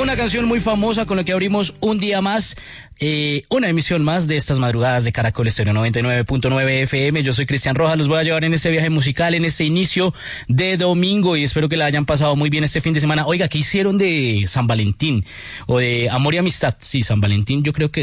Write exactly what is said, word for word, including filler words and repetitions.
Una canción muy famosa con la que abrimos un día más, eh, una emisión más de estas madrugadas de Caracol Estéreo noventa y nueve punto nueve F M. Yo soy Cristian Rojas, los voy a llevar en este viaje musical, en este inicio de domingo, y espero que la hayan pasado muy bien este fin de semana. Oiga, ¿qué hicieron de San Valentín? O de Amor y Amistad. Sí, San Valentín, yo creo que